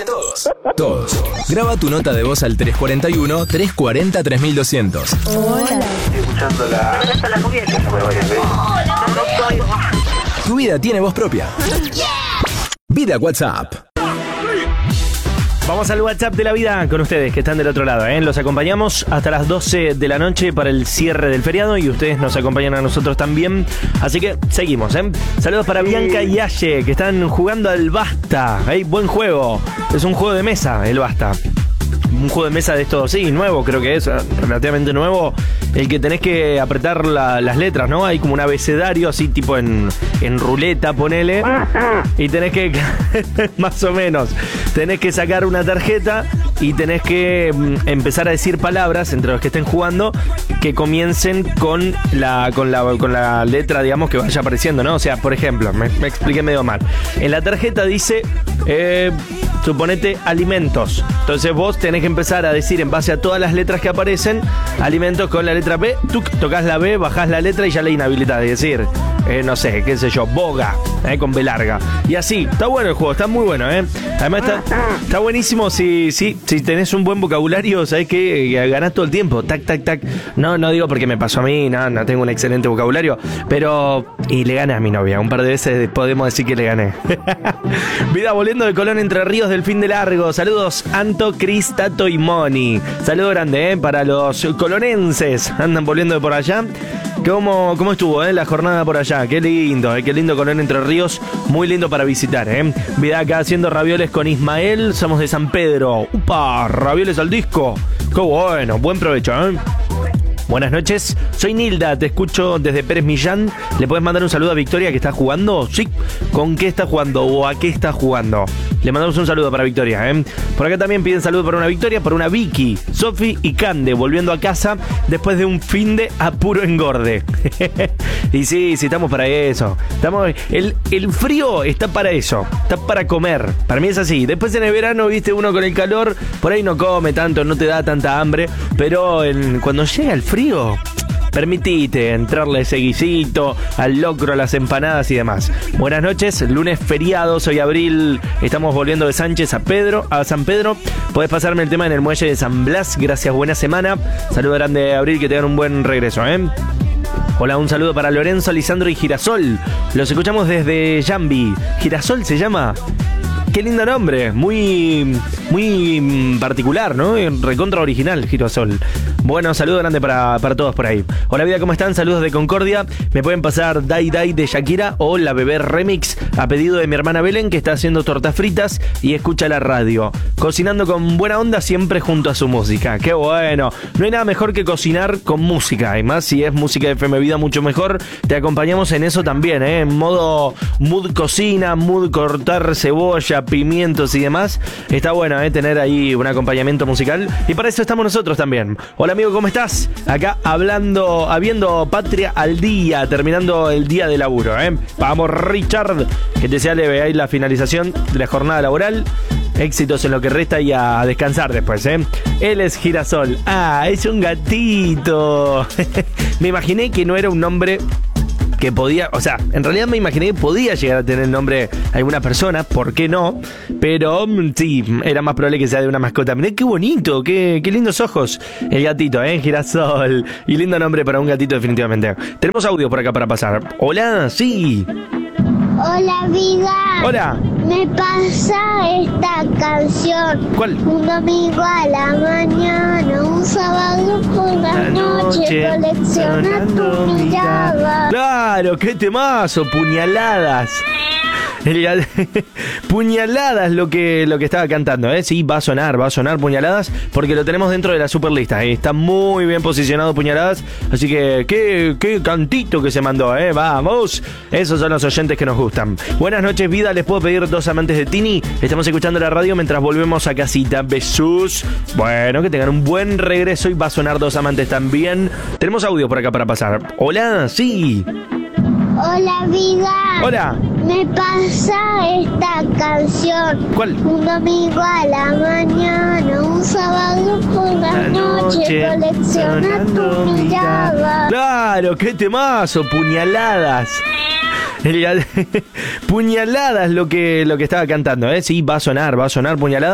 conocen todos. Todos. Graba tu nota de voz al 341-340-3200. Hola. Estoy escuchando la lluvia que se me vaya a ver. Tu vida tiene voz propia. Vida WhatsApp. Vamos al WhatsApp de la vida con ustedes que están del otro lado, ¿eh? Los acompañamos hasta las 12 de la noche para el cierre del feriado y ustedes nos acompañan a nosotros también. Así que seguimos, ¿eh? Saludos para Bianca y Aye que están jugando al Basta. ¡Ey, buen juego! Es un juego de mesa, el Basta. Un juego de mesa de estos, sí, nuevo, creo que es relativamente nuevo. El que tenés que apretar las letras, ¿no? Hay como un abecedario así tipo en ruleta, ponele. Y tenés que, más o menos, tenés que sacar una tarjeta y tenés que empezar a decir palabras entre los que estén jugando que comiencen con la letra, digamos, que vaya apareciendo, ¿no? O sea, por ejemplo, me expliqué medio mal. En la tarjeta dice, suponete, alimentos. Entonces vos tenés que empezar a decir en base a todas las letras que aparecen, alimentos con la letra B, tocas la B, bajás la letra y ya la inhabilitás. Es decir, no sé, qué sé yo, boga, con B larga. Y así, está bueno el juego, está muy bueno, Además está buenísimo si tenés un buen vocabulario, ¿sabés qué? Ganás todo el tiempo, tac, tac, tac. No digo porque me pasó a mí, no tengo un excelente vocabulario, pero... Y le gané a mi novia, un par de veces podemos decir que le gané. Vida volviendo de Colón, Entre Ríos, del fin de largo. Saludos, Anto, Cris, Tato y Moni. Saludo grande, para los colonenses. Andan volviendo de por allá. ¿Cómo estuvo, la jornada por allá? Qué lindo Colón, Entre Ríos. Muy lindo para visitar, Vida acá haciendo ravioles con Ismael. Somos de San Pedro. ¡Upa! Ravioles al disco. ¡Qué bueno! Buen provecho, Buenas noches, soy Nilda, te escucho desde Pérez Millán. ¿Le puedes mandar un saludo a Victoria que está jugando? Sí, ¿con qué está jugando o a qué está jugando? Le mandamos un saludo para Victoria, Por acá también piden saludo para una Victoria, para una Vicky, Sofi y Cande, volviendo a casa después de un fin de a puro engorde. Y sí, estamos para eso. El frío está para eso, está para comer. Para mí es así. Después en el verano, viste, uno con el calor, por ahí no come tanto, no te da tanta hambre. Pero cuando llega el frío, permitite entrarle ese guisito, al locro, a las empanadas y demás. Buenas noches, lunes feriado, soy Abril, estamos volviendo de Sánchez a San Pedro. Podés pasarme el tema en el muelle de San Blas, gracias, buena semana. Saludo grande, Abril, que tengan un buen regreso, Hola, un saludo para Lorenzo, Lisandro y Girasol. Los escuchamos desde Yambi. ¿Girasol se llama? Qué lindo nombre, muy particular, ¿no? Recontra original, Girasol. Bueno, saludo grande para todos por ahí. Hola vida, ¿cómo están? Saludos de Concordia. Me pueden pasar Dai Dai de Shakira o La Bebé Remix a pedido de mi hermana Belén, que está haciendo tortas fritas y escucha la radio. Cocinando con buena onda siempre junto a su música. ¡Qué bueno! No hay nada mejor que cocinar con música. Además, si es música de FM Vida, mucho mejor. Te acompañamos en eso también, En modo mood cocina, mood cortar cebolla, pimientos y demás. Está bueno, tener ahí un acompañamiento musical. Y para eso estamos nosotros también. Hola amigo, ¿cómo estás? Acá habiendo Patria al día, terminando el día de laburo, Vamos, Richard, que te sea leve ahí la finalización de la jornada laboral. Éxitos en lo que resta y a descansar después, Él es Girasol. Ah, es un gatito. Me imaginé que no era un nombre que podía, o sea, en realidad me imaginé que podía llegar a tener el nombre de alguna persona, ¿por qué no? Pero sí, era más probable que sea de una mascota. Mirá qué bonito, qué lindos ojos el gatito, Girasol. Y lindo nombre para un gatito definitivamente. Tenemos audio por acá para pasar. Hola, sí. Hola vida. Hola. Me pasa esta canción. ¿Cuál? Un domingo a la mañana, un sábado por la noche, colecciona tu mirada. Claro, qué temazo, puñaladas. Puñaladas lo que estaba cantando, Sí, va a sonar Puñaladas, porque lo tenemos dentro de la superlista, Está muy bien posicionado Puñaladas, así que qué cantito que se mandó, Vamos, esos son los oyentes que nos gustan. Buenas noches vida, les puedo pedir 2 amantes de Tini. Estamos escuchando la radio mientras volvemos a casita. Besos. Bueno, que tengan un buen regreso y va a sonar 2 amantes también. Tenemos audio por acá para pasar. Hola, sí. Hola vida. Hola. Me pasa esta canción. ¿Cuál? Un domingo a la mañana, un sábado por la noche, colecciona tu mirada. Claro, qué temazo, puñaladas. Puñaladas lo que estaba cantando, Sí, va a sonar Puñaladas.